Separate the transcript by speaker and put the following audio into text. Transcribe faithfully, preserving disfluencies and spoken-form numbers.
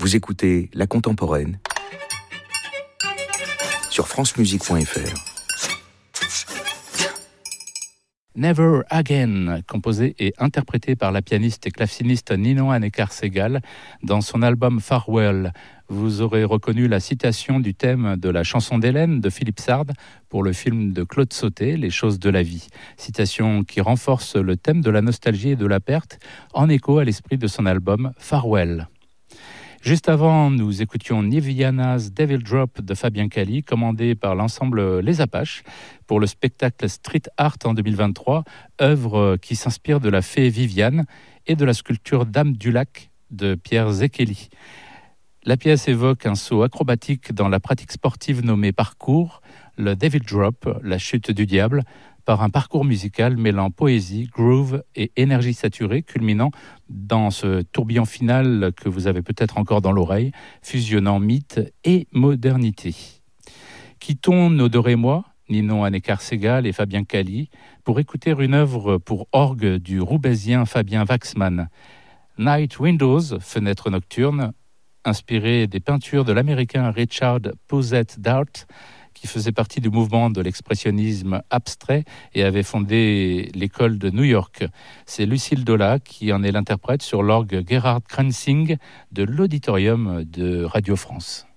Speaker 1: Vous écoutez La Contemporaine sur francemusique point f r.
Speaker 2: Never Again, composé et interprété par la pianiste et claveciniste Ninon Anekar-Segal dans son album Farewell. Vous aurez reconnu la citation du thème de la chanson d'Hélène de Philippe Sard pour le film de Claude Sautet, Les choses de la vie. Citation qui renforce le thème de la nostalgie et de la perte en écho à l'esprit de son album Farewell. Juste avant, nous écoutions Niviana's Devil Drop de Fabien Cali, commandé par l'ensemble Les Apaches pour le spectacle Street Art en deux mille vingt-trois, œuvre qui s'inspire de la fée Viviane et de la sculpture Dame du Lac de Pierre Zekeli. La pièce évoque un saut acrobatique dans la pratique sportive nommée parcours, le Devil Drop, la chute du diable, par un parcours musical mêlant poésie, groove et énergie saturée, culminant dans ce tourbillon final que vous avez peut-être encore dans l'oreille, fusionnant mythe et modernité. Quittons nos deux et moi, Ninon Anekar-Segal et Fabien Cali, pour écouter une œuvre pour orgue du roubaisien Fabien Waxman. Night Windows, fenêtre nocturne, inspirée des peintures de l'américain Richard Posset Dart, qui faisait partie du mouvement de l'expressionnisme abstrait et avait fondé l'école de New York. C'est Lucille Dola qui en est l'interprète sur l'orgue Gerhard Kranzing de l'auditorium de Radio France.